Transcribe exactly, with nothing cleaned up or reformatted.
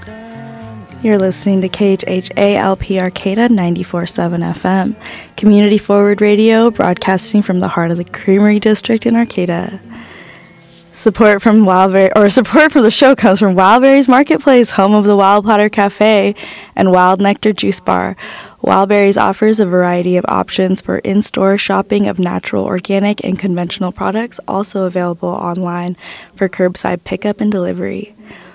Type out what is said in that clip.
You're listening to K H H A L P Arcata ninety-four point seven F M, community forward radio broadcasting from the heart of the Creamery District in Arcata. Support from Wildberry, or support for the show comes from Wildberries Marketplace, home of the Wild Platter Cafe and Wild Nectar Juice Bar. Wildberries offers a variety of options for in-store shopping of natural, organic, and conventional products, also available online for curbside pickup and delivery.